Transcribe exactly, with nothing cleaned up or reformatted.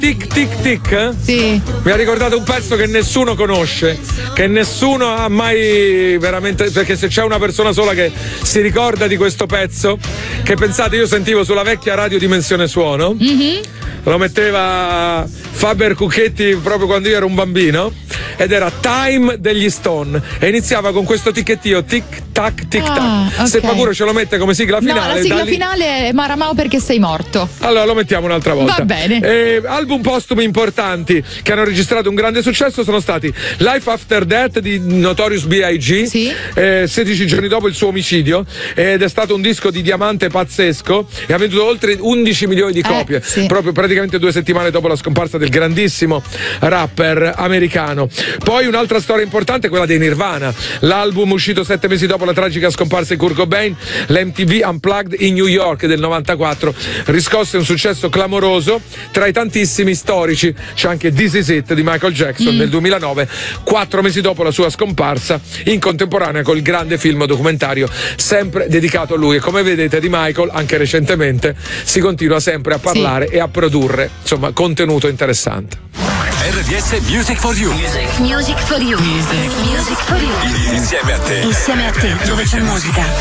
Tic tic tic? Sì. Mi ha ricordato un pezzo che nessuno conosce, che nessuno ha mai veramente, perché se c'è una persona sola che si ricorda di questo pezzo, che pensate io sentivo sulla vecchia radio Dimensione Suono, mm-hmm. lo metteva Faber Cucchetti proprio quando io ero un bambino, ed era Time degli Stone e iniziava con questo ticchettio tic tac tic tac. Ah, okay. Se Paguro ce lo mette come sigla finale, no, la sigla lì... finale è Maramao perché sei morto. Allora lo mettiamo un'altra volta. Va bene. Eh, album postumi importanti che hanno registrato un grande successo sono stati Life After Death di Notorious B I G, sì. eh, sedici giorni dopo il suo omicidio, ed è stato un disco di diamante pazzesco e ha venduto oltre undici milioni di copie, eh, sì. proprio praticamente due settimane dopo la scomparsa del grandissimo rapper americano. Poi un'altra storia importante è quella dei Nirvana, l'album uscito sette mesi dopo la tragica scomparsa di Kurt Cobain, l'M T V Unplugged in New York del novantaquattro, riscosse un successo clamoroso. Tra i tantissimi storici c'è anche This Is It di Michael Jackson mm. del duemilanove, quattro mesi dopo la sua scomparsa, in contemporanea col grande film documentario sempre dedicato a lui. E come vedete di Michael anche recentemente si continua sempre a parlare sì. e a produrre, insomma, contenuto interessante. R D S Music for You. Music, Music for You. Music. Music for You. Insieme a te. Insieme a te, dove c'è musica.